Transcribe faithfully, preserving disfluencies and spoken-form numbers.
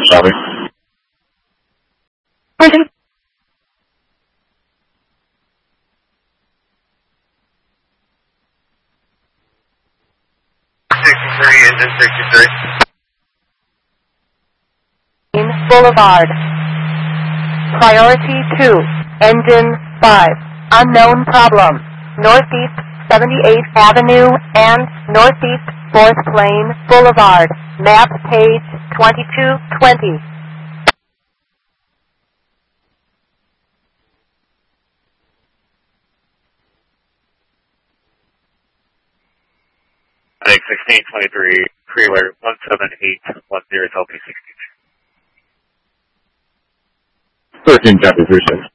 Shelby. Present. sixty-three, engine sixty-three. Boulevard. Priority two, engine five. Unknown problem. Northeast seventy-eighth Avenue and Northeast fourth Lane Boulevard. Map page twenty-two twenty. I think sixteen twenty-three, pre-alert one seven eight one zero, L P sixty-two. thirteen, Chapter three six.